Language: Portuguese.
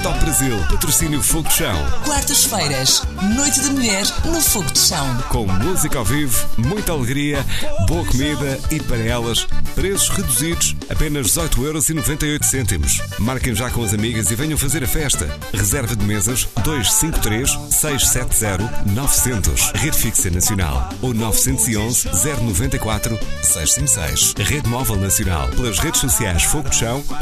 Top Brasil, patrocínio Fogo de Chão. Quartas-feiras, Noite da Mulher no Fogo de Chão. Com música ao vivo, muita alegria, boa comida e para elas, preços reduzidos, apenas 18,98€. Marquem já com as amigas e venham fazer a festa. Reserva de mesas 253 670 900. Rede fixa nacional ou 911 094 656. Rede móvel nacional. Pelas redes sociais Fogo de Chão